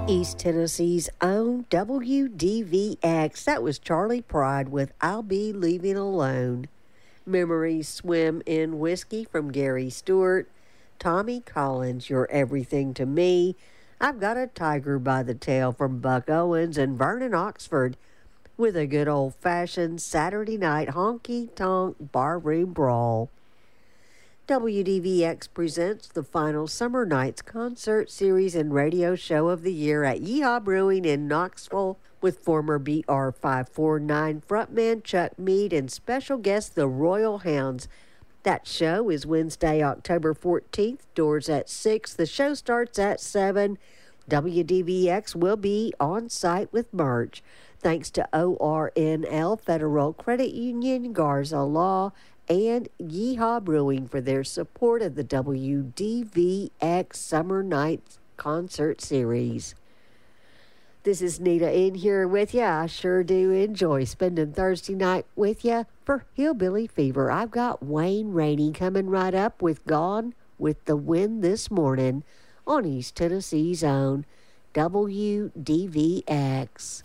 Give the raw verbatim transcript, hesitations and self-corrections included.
East Tennessee's own W D V X. That was Charlie Pride with I'll Be Leaving Alone. Memories Swim in Whiskey from Gary Stewart. Tommy Collins, You're Everything to Me. I've Got a Tiger by the Tail from Buck Owens and Vernon Oxford with a good old-fashioned Saturday night honky-tonk barroom brawl. W D V X presents the final Summer Nights concert series and radio show of the year at Yeehaw Brewing in Knoxville with former B R five forty-nine frontman Chuck Mead and special guest the Royal Hounds. That show is Wednesday, October fourteenth, doors at six. The show starts at seven. W D V X will be on site with merch. Thanks to O R N L, Federal Credit Union, Garza Law, and Yeehaw Brewing for their support of the W D V X Summer Nights Concert Series. This is Nita in here with you. I sure do enjoy spending Thursday night with you for Hillbilly Fever. I've got Wayne Rainey coming right up with Gone with the Wind this morning on East Tennessee's own W D V X.